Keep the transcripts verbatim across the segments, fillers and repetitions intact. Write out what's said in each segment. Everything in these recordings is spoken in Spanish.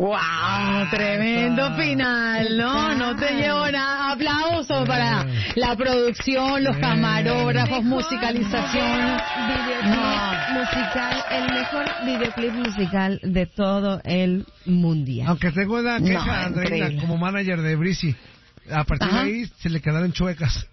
¡Wow! Tremendo final, ¿no? No te llevo nada. Aplausos para la producción, los camarógrafos, musicalización. Videoclip No. musical, el mejor videoclip musical de todo el mundial. Aunque tengo una queja, No, Andreina, increíble. como manager de Breezy. A partir Ajá. de ahí se le quedaron chuecas.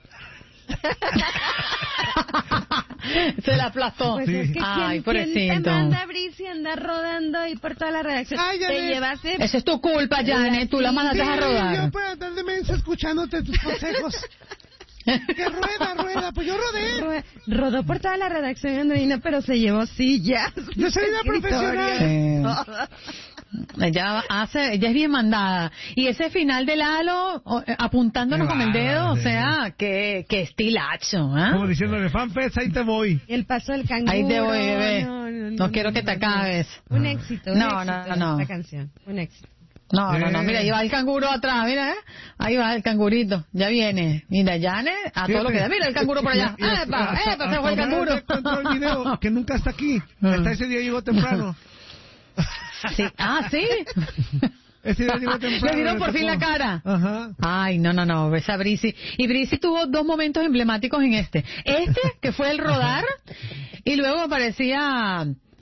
Se la aplastó. Pues Sí. es que Ay, ¿quién, ¿quién te pobrecito. manda, Brici, andar rodando ahí por toda la redacción? Ay, ya te ves. llevaste... Esa es tu culpa, Janet. Tú la mandaste a Yo rodar. por andar de mensa escuchándote tus consejos. Que rueda, rueda, pues yo rodé. Ro- Rodó por toda la redacción, Andreina, pero se llevó sillas. Yo soy una profesional. escritorios. Ella hace, ella es bien mandada. Y ese final de Lalo, o- eh, apuntándonos Qué con el dedo, bárbaro, o sí. sea, qué, qué estilacho, ¿ah? Como diciéndole, fanfest, ahí te voy. El paso del canguro. Ahí te voy, bebé. No, no, No quiero que te acabes. Un éxito, un No, no, éxito no. esta canción. Un éxito. No, no, no, Eh. mira, ahí va el canguro atrás, mira, ¿eh? Ahí va el cangurito, ya viene. Mira, Janet, a todo lo que da. Mira el canguro por allá. Y hasta- ¡Epa! hasta- ¡Epa! Se fue el hasta canguro. ahora encontró el video, que nunca está aquí. Hasta ese día llegó temprano. Sí. Ah, ¿sí? Ese día llegó temprano. Le dieron por fin la tocó. cara. Ajá. Ay, no, no, no, ves a Breezy. Y Breezy tuvo dos momentos emblemáticos en este. Este, que fue el rodar, y luego aparecía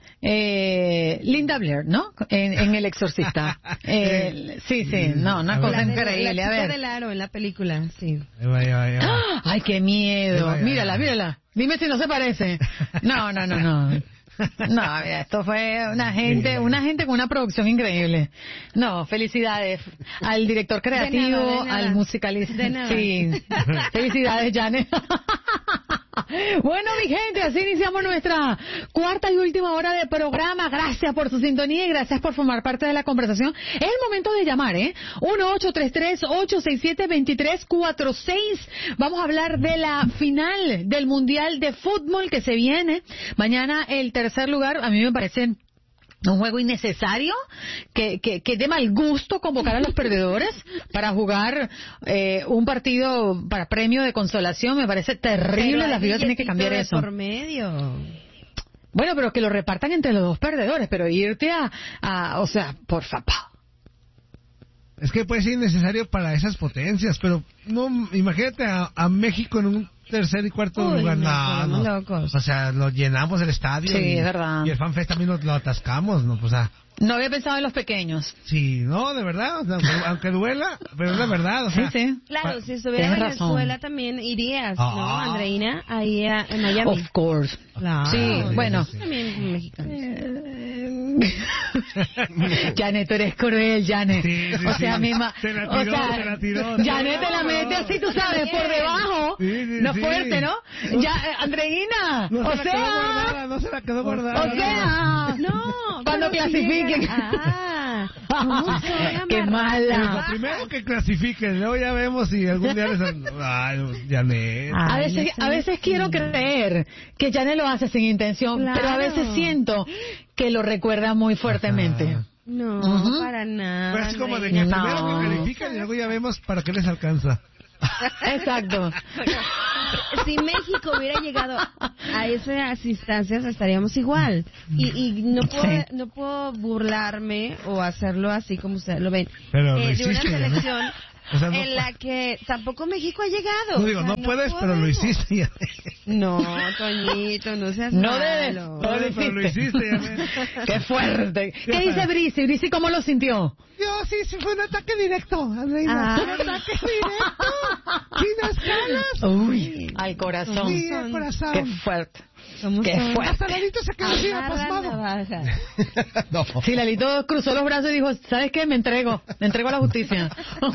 eh, Linda Blair, ¿no? En, en El Exorcista. Eh, sí, sí, no, una A cosa ver. La de- increíble. La A chica ver. del aro en la película, sí. Ahí va, ahí va, ahí va. ¡Ah! Ay, qué miedo. Vaya. Mírala, mírala. Dime si no se parece. No, no, no, no. No, mira, esto fue una gente, una gente con una producción increíble. No, felicidades al director creativo, De nada, de nada. al musicalista. De nada. Sí. Felicidades, Janet. Bueno, mi gente, así iniciamos nuestra cuarta y última hora de programa. Gracias por su sintonía y gracias por formar parte de la conversación. Es el momento de llamar, ¿eh? uno ocho tres tres, ocho seis siete, dos tres cuatro seis. Vamos a hablar de la final del Mundial de Fútbol que se viene. Mañana el tercer lugar, a mí me parece un juego innecesario, que, que, que de mal gusto convocar a los perdedores para jugar eh, un partido para premio de consolación. Me parece terrible. Pero La hay FIFA tiene que billetito cambiar de eso. por medio. Bueno, pero que lo repartan entre los dos perdedores, pero irte a, a o sea, por favor. Es que puede ser innecesario para esas potencias, pero no, imagínate a, a México en un tercer y cuarto Uy, lugar. no, No, estamos no. locos. O sea, lo llenamos el estadio. Sí, y, es verdad. Y el FanFest también lo, lo atascamos, ¿no? O sea, No había pensado en los pequeños. sí, no, de verdad, o sea, aunque, aunque duela, pero es la verdad, o sea. Sí, sí. Claro, pa- si estuviera en Tienes razón. Venezuela también irías, ¿no, Ah. Andreina? Ahí a, en Miami. Of course. Claro. Sí, bueno. sí. También mexicanos. Janet, tú eres cruel, Janet. Sí, sí, o sea, sí. misma. Se la o tiró, sea, se la tiró. Janet te la mete así, tú sabes, por debajo. Sí, sí, no sí. fuerte, ¿no? Ya, eh, Andreina. No o se la quedó sea. guardada, no se la quedó guardada. O sea. No, Cuando pero si clasifiquen. llegan- Ah, ¿cómo soy Qué amarrada? Pues lo mala. primero que clasifiquen, luego ya vemos si algún día les... Ay, Janet. Ah. A Ay, veces, no a sé. veces quiero creer que Janet lo hace sin intención, Claro. pero a veces siento que lo recuerda muy fuertemente. Ajá. No, Ujú. para nada. Pues es como de que Andreina. No. primero que califican y luego ya vemos para qué les alcanza. Exacto. Si México hubiera llegado a esas instancias estaríamos igual y, y no puedo Sí. no puedo burlarme o hacerlo así como ustedes lo ven Pero lo eh, de una hiciste, ¿no? selección O sea, no en la que tampoco México ha llegado. No digo, O sea, no puedes, pero lo podemos. hiciste ya. No, Toñito, no seas No malo. debes. No, pero lo hiciste ya. Qué fuerte. ¿Qué dice Brice? Brice, ¿cómo lo sintió? Yo sí, sí fue un ataque directo, Andreina. Ay. Un ataque directo. Sin escalas. Uy, al corazón. Sí, el corazón. Qué fuerte. ¿Cómo Qué son? fuerte. Hasta Lalito se quedó así, Agarra pasmado. navaja. No. Sí, Lalito cruzó los brazos y dijo, ¿sabes qué? Me entrego, me entrego a la justicia.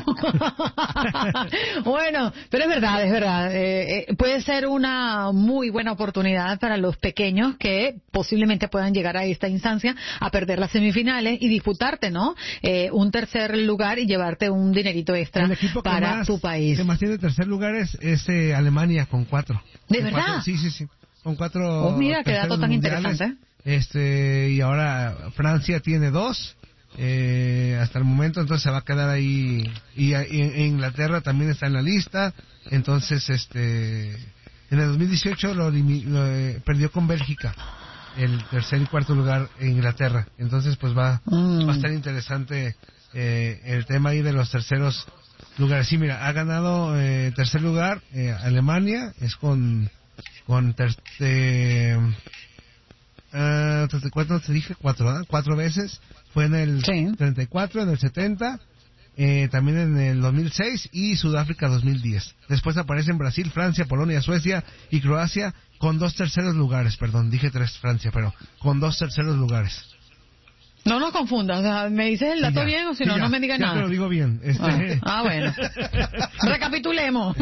Bueno, pero es verdad, es verdad. Eh, eh, puede ser una muy buena oportunidad para los pequeños que posiblemente puedan llegar a esta instancia a perder las semifinales y disputarte, ¿no? Eh, un tercer lugar y llevarte un dinerito extra El equipo que para más, tu país. que más tiene tercer lugar es, es eh, Alemania con cuatro. ¿De Con verdad? cuatro, sí, sí, sí. Con cuatro. Oh, mira, qué terceros dato tan mundiales. interesante. Este, y ahora Francia tiene dos. Eh, hasta el momento, entonces se va a quedar ahí. Y, y- y Inglaterra también está en la lista. Entonces, este. En el dos mil dieciocho lo, elimi- lo, eh, perdió con Bélgica. el tercer y cuarto lugar en Inglaterra. Entonces, pues va, Mm. va a estar interesante eh, el tema ahí de los terceros lugares. Sí, mira, ha ganado eh, tercer lugar eh, Alemania, es con con ter, eh, uh, ¿cuánto te dije? Cuatro, ¿verdad? Cuatro veces. Fue en el Sí. treinta y cuatro, en el setenta, eh, también en el dos mil seis y Sudáfrica dos mil diez. Después aparecen Brasil, Francia, Polonia, Suecia y Croacia con dos terceros lugares. Perdón, dije tres Francia, pero con dos terceros lugares. No nos confundas, o sea, ¿me dices el dato Sí, ya. bien o si Sí, no, ya. no me digas Ya nada? te lo digo bien. Este... Ah, ah, bueno. Recapitulemos.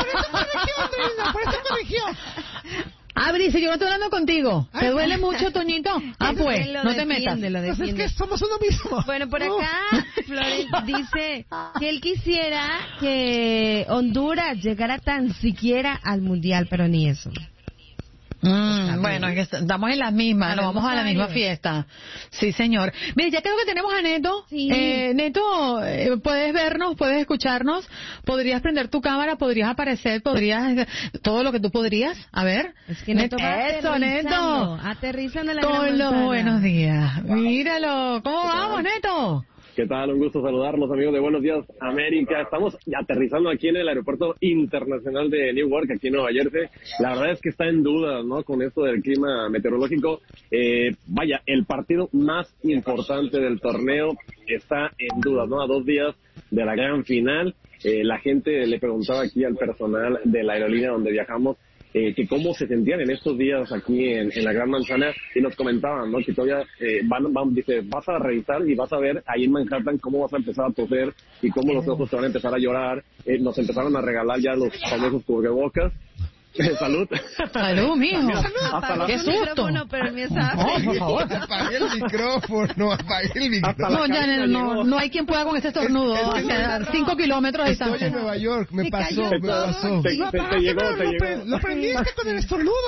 Abri, si yo no estoy hablando contigo, ¿te duele mucho, Toñito? Ah, Eso pues, él lo no te metas. defiende, lo Pues es defiende. que somos uno mismo. Bueno, por acá Flores dice que él quisiera que Honduras llegara tan siquiera al Mundial, pero ni eso. Mm, bueno, es que estamos en las mismas, nos Sabemos vamos a la misma varios. fiesta. Sí, señor. Mire, ya creo que tenemos a Neto. Sí. Eh, Neto, eh, puedes vernos, puedes escucharnos, podrías prender tu cámara, podrías aparecer, podrías, todo lo que tú podrías. A ver. Es que Neto va Eso, aterrizando, Neto. aterrizando en la gran Con los manzana. buenos días. Míralo. ¿Cómo vamos, Neto? ¿Qué tal? Un gusto saludarlos, amigos de Buenos Días América. Estamos aterrizando aquí en el Aeropuerto Internacional de Newark, aquí en Nueva Jersey. La verdad es que está en duda, ¿no? Con esto del clima meteorológico. Eh, vaya, el partido más importante del torneo está en duda, ¿no? A dos días de la gran final. Eh, la gente le preguntaba aquí al personal de la aerolínea donde viajamos Eh, que cómo se sentían en estos días aquí en, en la Gran Manzana, y nos comentaban, ¿no? Que todavía eh, van, van, dice, vas a revisar y vas a ver ahí en Manhattan cómo vas a empezar a toser y cómo los ojos te van a empezar a llorar. Eh, nos empezaron a regalar ya los famosos cubrebocas. Salud. Salud, mijo. Hasta la- Qué El susto. micrófono, pero el mío estaba No, por favor. Apagué el micrófono, apagué el Hasta micrófono. la No, ya cabina no, llegó. no hay quien pueda con este estornudo. Es- es que a cinco kilómetros de Estoy en distancia. Nueva York, me Se pasó, cayó me todo. pasó. Te, te- te llegó, te Lo llegó. pre- Lo prendiste con el estornudo.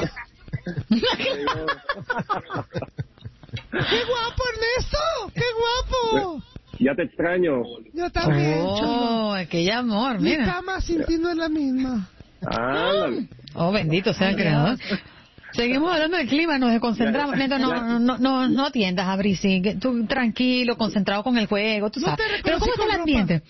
¡Qué guapo, Ernesto! ¡Qué guapo! Ya te extraño. Yo también, chulo. Oh, qué amor, Mi mira. cama sin ti no es la misma. Ándale. Oh, bendito sea el creador. Seguimos hablando del clima, nos desconcentramos. Neto, no, no, no, no tiendas a Brisi, que tú tranquilo, concentrado con el juego, tú No sabes. te Pero ¿cómo está el reconocí con ambiente?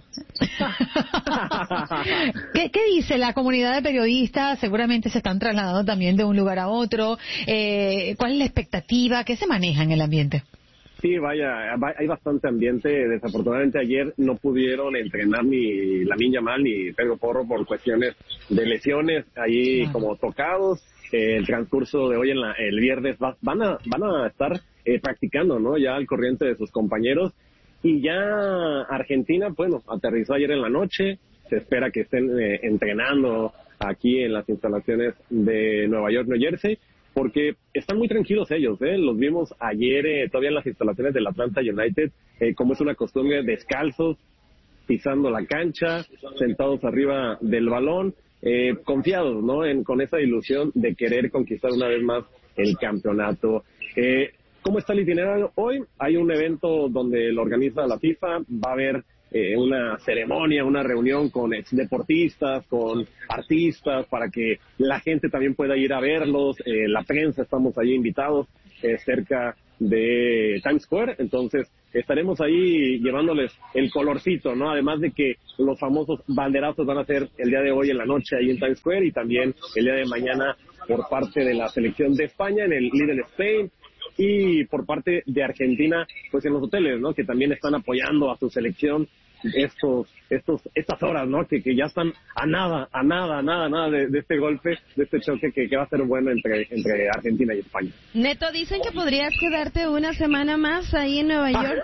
¿Qué, ¿Qué dice la comunidad de periodistas? Seguramente se están trasladando también de un lugar a otro. Eh, ¿Cuál es la expectativa? ¿Qué se maneja en el ambiente? Sí, vaya, va- hay bastante ambiente. Desafortunadamente ayer no pudieron entrenar ni Lamine Yamal ni Pedro Porro por cuestiones de lesiones ahí Claro. como tocados. Eh, el transcurso de hoy en la, el viernes va- van a van a estar eh, practicando, ¿no? Ya al corriente de sus compañeros. Y ya Argentina, bueno, aterrizó ayer en la noche. Se espera que estén eh, entrenando aquí en las instalaciones de Nueva York, New Jersey, porque están muy tranquilos ellos, ¿eh? Los vimos ayer eh, todavía en las instalaciones del Atlanta United, eh, como es una costumbre, descalzos, pisando la cancha, sentados arriba del balón, eh, confiados, ¿no? En, con esa ilusión de querer conquistar una vez más el campeonato. Eh, ¿Cómo está el itinerario hoy? Hay un evento donde lo organiza la FIFA, va a haber eh, una ceremonia, una reunión con exdeportistas, con artistas, para que la gente también pueda ir a verlos. Eh, la prensa, estamos allí invitados eh, cerca de Times Square, entonces estaremos ahí llevándoles el colorcito, ¿no? Además de que los famosos banderazos van a ser el día de hoy en la noche ahí en Times Square, y también el día de mañana por parte de la selección de España en el Little Spain, y por parte de Argentina, pues en los hoteles, ¿no? Que también están apoyando a su selección estos, estos, estas horas, ¿no? Que, que ya están a nada, a nada, a nada, a nada de, de este golpe, de este choque que, que va a ser bueno entre, entre Argentina y España. Neto, dicen que podrías quedarte una semana más ahí en Nueva York.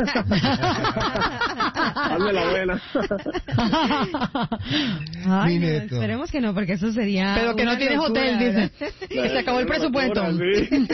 Hazme la buena. Ay, Mi no, Neto. esperemos que no, porque eso sería. Pero que no una tienes locura, hotel, ¿verdad? dice. Que se acabó el presupuesto. Sí,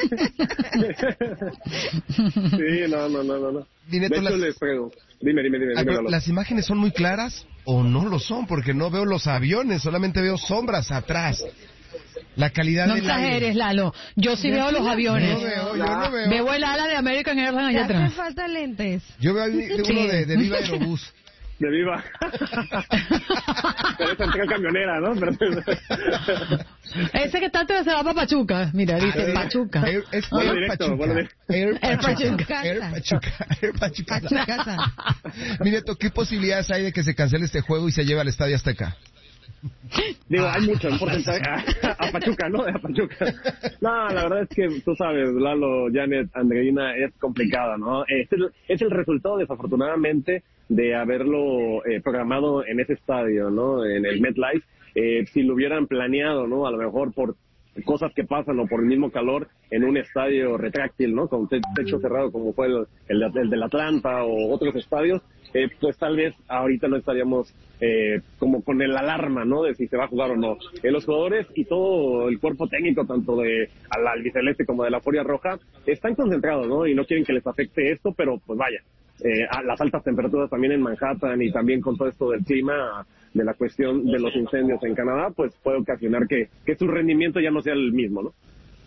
sí, no, no, no, no. no. Mi Neto, De hecho, las- les prego. Dime, dime, dime. Ay, dime pero Lalo. ¿las imágenes son muy claras o no lo son? Porque no veo los aviones, solamente veo sombras atrás. La calidad No del exageres, aire. Lalo. Yo sí veo los aviones. No veo, yo no veo. Veo el ala de American Airlines Te allá hace atrás. falta lentes. Yo veo ahí de uno Sí. de, de Viva Aerobús. De Viva. Pero es central camionera, ¿no? Pero... Ese que tanto se va para Pachuca. Mira, dice Pachuca. Air, es Bueno, Air directo, Pachuca. bueno, de- Air Air Pachuca. Pachuca. Air Pachuca. Air Pachuca. Pachuca. Mi Neto, ¿qué posibilidades hay de que se cancele este juego y se lleve al Estadio Azteca? Digo, hay mucho, un porcentaje a, a Pachuca, ¿no? A Pachuca. No, la verdad es que tú sabes, Lalo, Janet, Andreina, es complicada, ¿no? Es el, es el resultado, desafortunadamente, de haberlo eh, programado en ese estadio, ¿no? En el MetLife. Eh, si lo hubieran planeado, ¿no? A lo mejor por cosas que pasan o por el mismo calor en un estadio retráctil, ¿no? Con te- techo cerrado como fue el, el, el del Atlanta o otros estadios, eh, pues tal vez ahorita no estaríamos eh, como con el alarma, ¿no? De si se va a jugar o no. Eh, los jugadores y todo el cuerpo técnico, tanto de al albiceleste como de la Furia Roja, están concentrados, ¿no? Y no quieren que les afecte esto, pero pues vaya, eh, a las altas temperaturas también en Manhattan y también con todo esto del clima, de la cuestión de los incendios en Canadá, pues puede ocasionar que, que su rendimiento ya no sea el mismo, ¿no?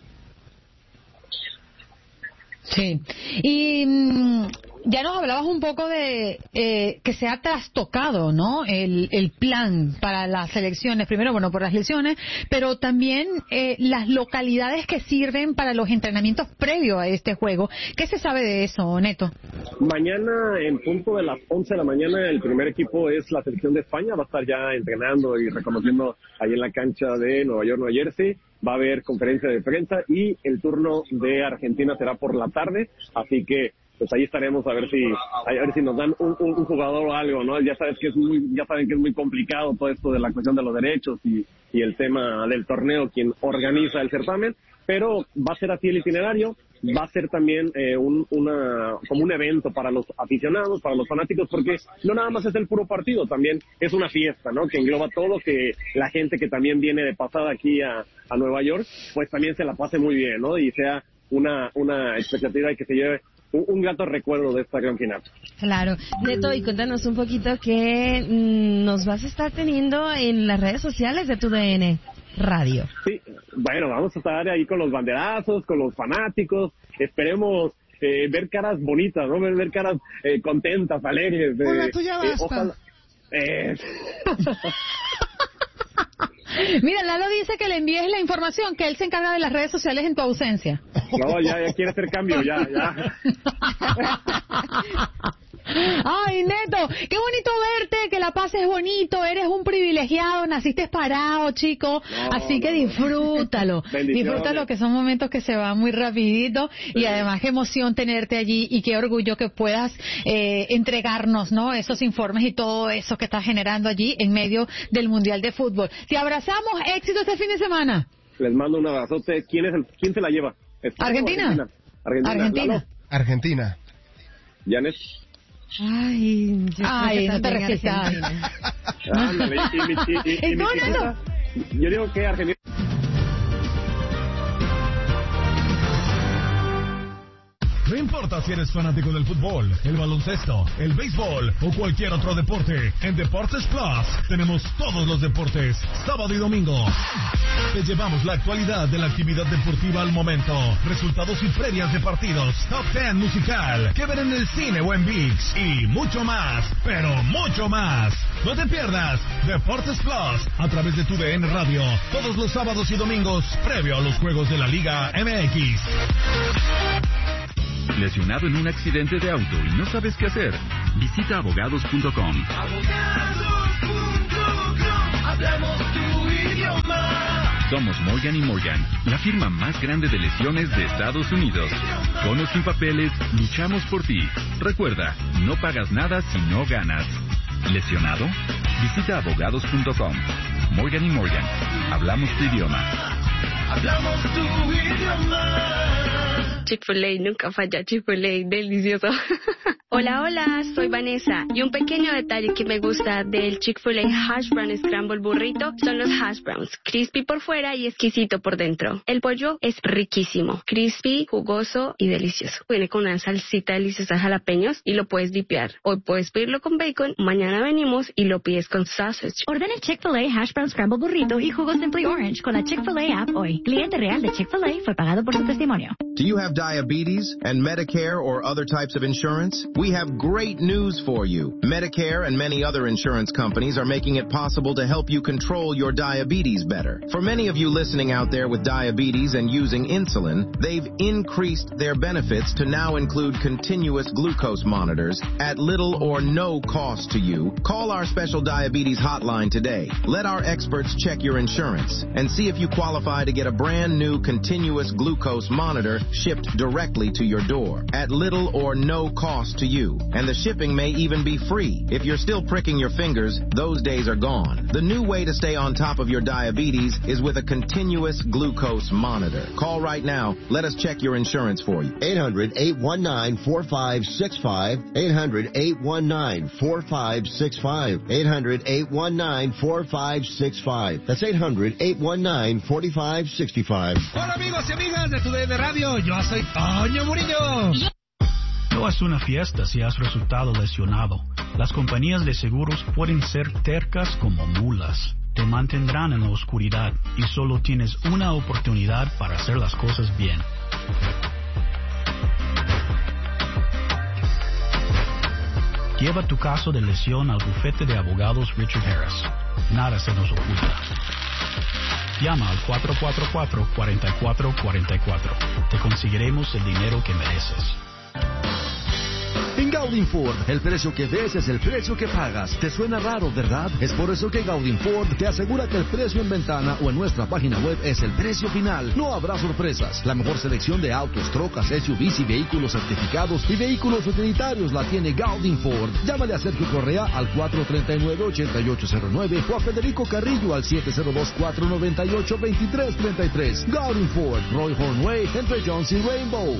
Sí. Y mm, ya nos hablabas un poco de eh, que se ha trastocado, ¿no? El, el plan para las elecciones. Primero, bueno, por las elecciones, pero también eh, las localidades que sirven para los entrenamientos previos a este juego. ¿Qué se sabe de eso, Neto? Mañana, en punto de las once de la mañana, el primer equipo es la selección de España. Va a estar ya entrenando y reconociendo ahí en la cancha de Nueva York, Nueva Jersey. Va a haber conferencia de prensa y el turno de Argentina será por la tarde. Así que, pues ahí estaremos a ver si a ver si nos dan un, un, un jugador o algo, ¿no? Ya sabes que es muy ya saben que es muy complicado todo esto de la cuestión de los derechos y, y el tema del torneo, quien organiza el certamen. Pero va a ser así el itinerario, va a ser también eh, un, una, como un evento para los aficionados, para los fanáticos, porque no nada más es el puro partido, también es una fiesta, ¿no? Que engloba todo, que la gente que también viene de pasada aquí a, a Nueva York, pues también se la pase muy bien, ¿no? Y sea una, una expectativa y que se lleve un, un grato recuerdo de esta gran final. Claro. Neto, y cuéntanos un poquito qué mm, nos vas a estar teniendo en las redes sociales de tu D N Radio. Sí, bueno, vamos a estar ahí con los banderazos, con los fanáticos, esperemos eh, ver caras bonitas, ¿no? Ver, ver caras eh, contentas, alegres. Eh, Hola, tú ya eh, basta. ojalá- eh, Mira, Lalo dice que le envíes la información, que él se encarga de las redes sociales en tu ausencia. no, ya, ya quiere hacer cambio, ya, ya. Ay, Neto, qué bonito verte, que la pases bonito, eres un privilegiado, naciste parado, chico, No, así que no, no. disfrútalo, Bendiciones. disfrútalo, que son momentos que se van muy rapidito y además qué emoción tenerte allí y qué orgullo que puedas eh, entregarnos, ¿no? Esos informes y todo eso que estás generando allí en medio del Mundial de Fútbol. Te abrazamos, éxito este fin de semana. Les mando un abrazote. ¿Quién es el, quién se la lleva? ¿España o Argentina. Argentina. Argentina. Lalo, Argentina. Janet. Ay, yo Ay, creo que no te también resistas. Argentina. Ándale, y, y, mi- y- y- y ¿Y mi tú, chiquita, yo digo que Argentina. No importa si eres fanático del fútbol, el baloncesto, el béisbol o cualquier otro deporte, en Deportes Plus tenemos todos los deportes, sábado y domingo. Te llevamos la actualidad de la actividad deportiva al momento, resultados y previas de partidos, top ten musical, que ver en el cine o en ViX y mucho más, pero mucho más. No te pierdas Deportes Plus a través de tu D N Radio, todos los sábados y domingos, previo a los juegos de la Liga M X. ¿Lesionado en un accidente de auto y no sabes qué hacer? Visita abogados punto com. Somos Morgan y Morgan, la firma más grande de lesiones de Estados Unidos. Con o sin papeles, luchamos por ti. Recuerda, no pagas nada si no ganas. ¿Lesionado? Visita abogados punto com. Morgan y Morgan, hablamos tu idioma. Hablamos tu idioma. Chick-fil-A nunca falla, Chick-fil-A, delicioso. Hola, hola, soy Vanessa. Y un pequeño detalle que me gusta del Chick-fil-A Hash Brown Scramble Burrito son los hash browns, crispy por fuera y exquisito por dentro. El pollo es riquísimo, crispy, jugoso y delicioso. Viene con una salsita deliciosa de jalapeños y lo puedes dipear. Hoy puedes pedirlo con bacon, mañana venimos y lo pides con sausage. Ordena el Chick-fil-A Hash Brown Scramble Burrito y jugo Simply Orange con la Chick-fil-A app hoy. Cliente real de Chick-fil-A fue pagado por su testimonio. Do you have diabetes and Medicare or other types of insurance? We have great news for you. Medicare and many other insurance companies are making it possible to help you control your diabetes better. For many of you listening out there with diabetes and using insulin, they've increased their benefits to now include continuous glucose monitors at little or no cost to you. Call our special diabetes hotline today. Let our experts check your insurance and see if you qualify to get a brand new continuous glucose monitor shipped directly to your door at little or no cost to you. And the shipping may even be free. If you're still pricking your fingers, those days are gone. The new way to stay on top of your diabetes is with a continuous glucose monitor. Call right now. Let us check your insurance for you. eight hundred, eight one nine, four five six five. eight hundred, eight one nine, four five six five. eight hundred, eight one nine, four five six five. That's eight hundred, eight one nine, four five six five. Hola amigos y amigas de Tu D N Radio, yo soy Toño Murillo. No es una fiesta si has resultado lesionado. Las compañías de seguros pueden ser tercas como mulas. Te mantendrán en la oscuridad y solo tienes una oportunidad para hacer las cosas bien. Lleva tu caso de lesión al bufete de abogados Richard Harris. Nada se nos oculta. Llama al cuatro cuatro cuatro, cuatro cuatro cuatro cuatro. Te conseguiremos el dinero que mereces. En Gaudin Ford, el precio que ves es el precio que pagas. ¿Te suena raro, verdad? Es por eso que Gaudin Ford te asegura que el precio en ventana o en nuestra página web es el precio final. No habrá sorpresas. La mejor selección de autos, trocas, S U Vs y vehículos certificados y vehículos utilitarios la tiene Gaudin Ford. Llámale a Sergio Correa al cuatro tres nueve, ocho ocho cero nueve o a Federico Carrillo al siete cero dos, cuatro nueve ocho, dos tres tres tres. Gaudin Ford, Roy Hornway, entre Jones y Rainbow.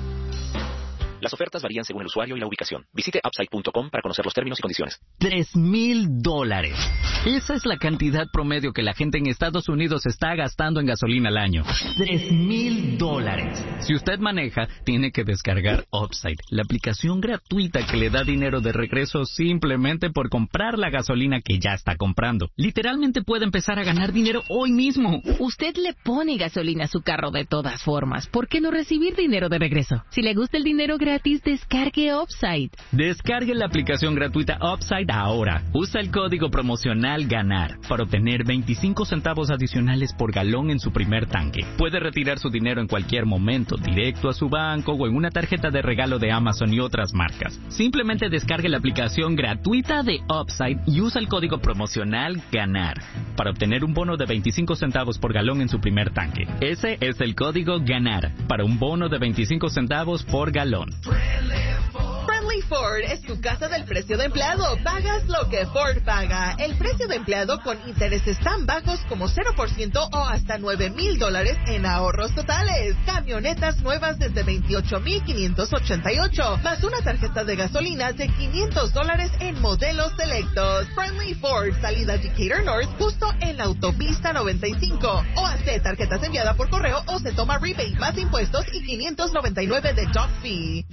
Las ofertas varían según el usuario y la ubicación. Visite upside punto com para conocer los términos y condiciones. Tres mil dólares. Esa es la cantidad promedio que la gente en Estados Unidos está gastando en gasolina al año. Tres mil dólares. Si usted maneja, tiene que descargar Upside, la aplicación gratuita que le da dinero de regreso simplemente por comprar la gasolina que ya está comprando. Literalmente puede empezar a ganar dinero hoy mismo. Usted le pone gasolina a su carro de todas formas. ¿Por qué no recibir dinero de regreso? Si le gusta el dinero gratis, descargue Upside. Descargue la aplicación gratuita Upside ahora. Usa el código promocional GANAR para obtener veinticinco centavos adicionales por galón en su primer tanque. Puede retirar su dinero en cualquier momento, directo a su banco o en una tarjeta de regalo de Amazon y otras marcas. Simplemente descargue la aplicación gratuita de Upside y usa el código promocional GANAR para obtener un bono de veinticinco centavos por galón en su primer tanque. Ese es el código GANAR para un bono de veinticinco centavos por galón. Friendly Ford es tu casa del precio de empleado. Pagas lo que Ford paga. El precio de empleado con intereses tan bajos como cero por ciento o hasta nueve mil dólares en ahorros totales. Camionetas nuevas desde veintiocho mil quinientos ochenta y ocho, más una tarjeta de gasolina de quinientos dólares en modelos selectos. Friendly Ford, salida Decatur North, justo en la autopista noventa y cinco. O hace tarjetas enviadas por correo o se toma rebate más impuestos y quinientos noventa y nueve de dock fee.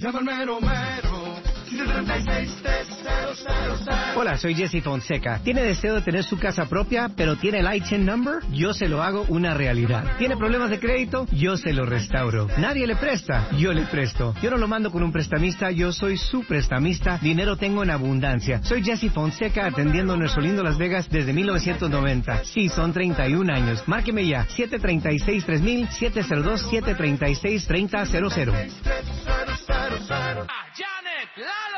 Hola, soy Jesse Fonseca. ¿Tiene deseo de tener su casa propia, pero tiene el I T I N number? Yo se lo hago una realidad. ¿Tiene problemas de crédito? Yo se lo restauro. Nadie le presta, yo le presto. Yo no lo mando con un prestamista, yo soy su prestamista. Dinero tengo en abundancia. Soy Jesse Fonseca, atendiendo nuestro lindo Las Vegas desde mil novecientos noventa. Sí, son treinta y un años. Márqueme ya, siete tres seis, tres mil, siete cero dos, siete tres seis, tres cero cero cero. Janet, la